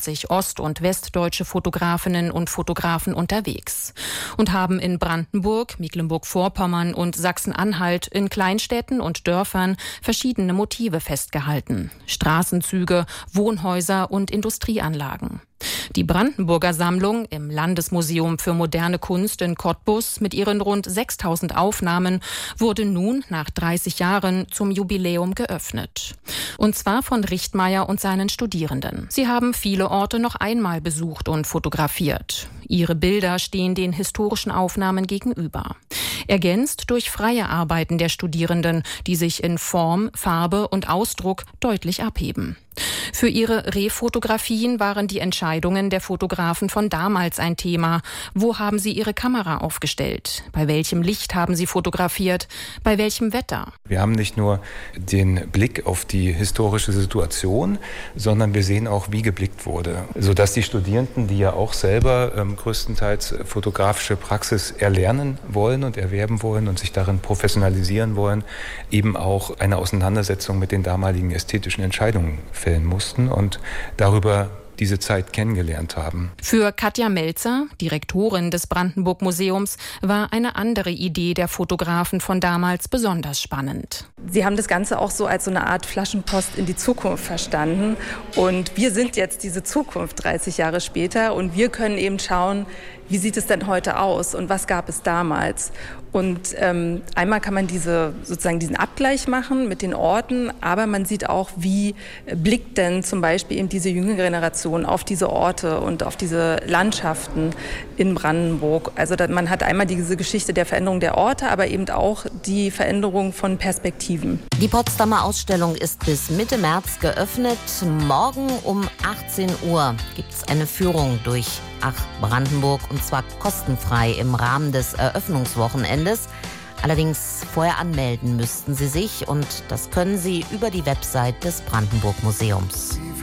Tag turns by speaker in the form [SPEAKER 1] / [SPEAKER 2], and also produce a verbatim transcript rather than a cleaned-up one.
[SPEAKER 1] fünfzig ost- und westdeutsche Fotografinnen und Fotografen unterwegs und haben in Brandenburg, Mecklenburg-Vorpommern und Sachsen-Anhalt in Kleinstädten und Dörfern verschiedene Motive festgehalten. Straßenzüge, Wohnhäuser und Industrieanlagen. Die Brandenburger Sammlung im Landesmuseum für moderne Kunst in Cottbus mit ihren rund sechstausend Aufnahmen wurde nun nach dreißig Jahren zum Jubiläum geöffnet. Und zwar von Richtmeier und seinen Studierenden. Sie haben viele Orte noch einmal besucht und fotografiert. Ihre Bilder stehen den historischen Aufnahmen gegenüber. Ergänzt durch freie Arbeiten der Studierenden, die sich in Form, Farbe und Ausdruck deutlich abheben. Für ihre Refotografien waren die Entscheidungen der Fotografen von damals ein Thema. Wo haben sie ihre Kamera aufgestellt? Bei welchem Licht haben sie fotografiert? Bei welchem Wetter?
[SPEAKER 2] Wir haben nicht nur den Blick auf die historische Situation, sondern wir sehen auch, wie geblickt wurde. Sodass die Studierenden, die ja auch selber ähm, größtenteils fotografische Praxis erlernen wollen und erwerben wollen und sich darin professionalisieren wollen, eben auch eine Auseinandersetzung mit den damaligen ästhetischen Entscheidungen fällen mussten und darüber diese Zeit kennengelernt haben.
[SPEAKER 1] Für Katja Melzer, Direktorin des Brandenburg Museums, war eine andere Idee der Fotografen von damals besonders spannend.
[SPEAKER 3] Sie haben das Ganze auch so als so eine Art Flaschenpost in die Zukunft verstanden. Und wir sind jetzt diese Zukunft dreißig Jahre später und wir können eben schauen, wie sieht es denn heute aus und was gab es damals? Und ähm, einmal kann man diese, sozusagen diesen Abgleich machen mit den Orten, aber man sieht auch, wie blickt denn zum Beispiel eben diese jüngere Generation auf diese Orte und auf diese Landschaften in Brandenburg. Also da, man hat einmal diese Geschichte der Veränderung der Orte, aber eben auch die Veränderung von Perspektiven.
[SPEAKER 4] Die Potsdamer Ausstellung ist bis Mitte März geöffnet. Morgen um achtzehn Uhr gibt es eine Führung durch Ach Brandenburg und zwar kostenfrei im Rahmen des Eröffnungswochenendes. Allerdings vorher anmelden müssten Sie sich und das können Sie über die Website des Brandenburg Museums.